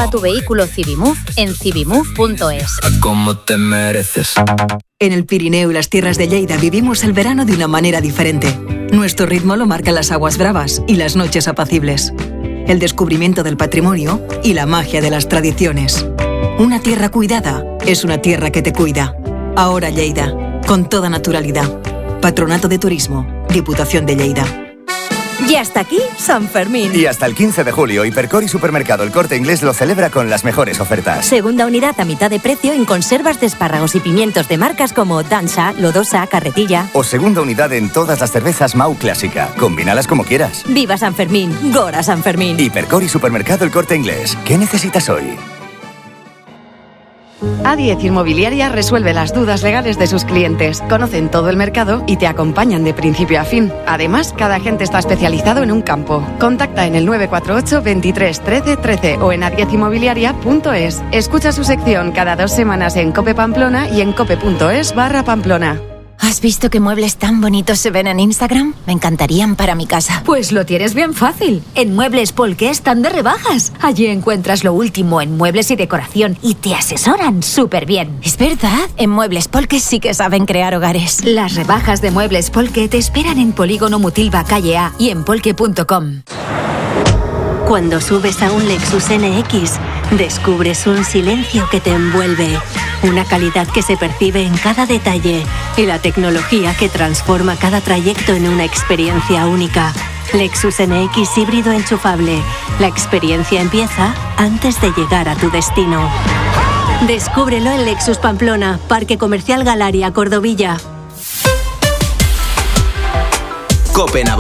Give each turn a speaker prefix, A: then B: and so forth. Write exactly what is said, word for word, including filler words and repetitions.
A: Prueba tu vehículo Civimove en civimove punto es.
B: Como te mereces.
C: En el Pirineo y las tierras de Lleida vivimos el verano de una manera diferente. Nuestro ritmo lo marcan las aguas bravas y las noches apacibles. El descubrimiento del patrimonio y la magia de las tradiciones. Una tierra cuidada es una tierra que te cuida. Ahora Lleida, con toda naturalidad. Patronato de Turismo, Diputación de Lleida.
D: Y hasta aquí San Fermín.
E: Y hasta el quince de julio, Hipercor y Supermercado El Corte Inglés lo celebra con las mejores ofertas.
D: Segunda unidad a mitad de precio en conservas de espárragos y pimientos de marcas como Dansa, Lodosa, Carretilla.
E: O segunda unidad en todas las cervezas Mau Clásica. Combínalas como quieras.
D: ¡Viva San Fermín! ¡Gora San Fermín!
E: Hipercor y Supermercado El Corte Inglés. ¿Qué necesitas hoy?
F: A diez Inmobiliaria resuelve las dudas legales de sus clientes. Conocen todo el mercado y te acompañan de principio a fin. Además, cada agente está especializado en un campo. Contacta en el nueve cuatro ocho, veintitrés, trece, trece o en a diez inmobiliaria punto es. Escucha su sección cada dos semanas en Cope Pamplona y en cope.es barra Pamplona.
G: ¿Has visto qué muebles tan bonitos se ven en Instagram? Me encantarían para mi casa.
H: Pues lo tienes bien fácil. En Muebles Polke están de rebajas. Allí encuentras lo último en muebles y decoración y te asesoran súper bien.
G: Es verdad, en Muebles Polke sí que saben crear hogares.
H: Las rebajas de Muebles Polke te esperan en Polígono Mutilva Calle A y en polke punto com.
I: Cuando subes a un Lexus N X, descubres un silencio que te envuelve, una calidad que se percibe en cada detalle y la tecnología que transforma cada trayecto en una experiencia única. Lexus N X híbrido enchufable. La experiencia empieza antes de llegar a tu destino. Descúbrelo en Lexus Pamplona, Parque Comercial Galaria, Cordovilla.
J: Cope